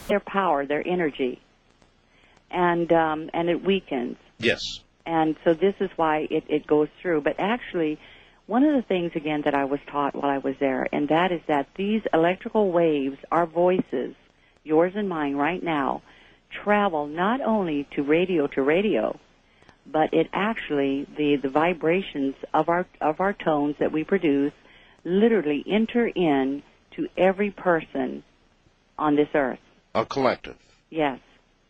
their power, their energy, and it weakens. Yes. And so this is why it goes through. But actually, one of the things, again, that I was taught while I was there, and that is that these electrical waves, our voices, yours and mine right now, travel not only to radio, but it actually, the vibrations of our tones that we produce literally enter in to every person on this earth. A collective. Yes.